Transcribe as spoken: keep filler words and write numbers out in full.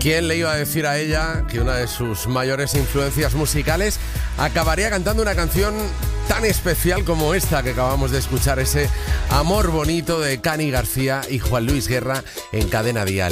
¿Quién le iba a decir a ella que una de sus mayores influencias musicales acabaría cantando una canción tan especial como esta que acabamos de escuchar, ese Amor Bonito de Cani García y Juan Luis Guerra en Cadena Dial?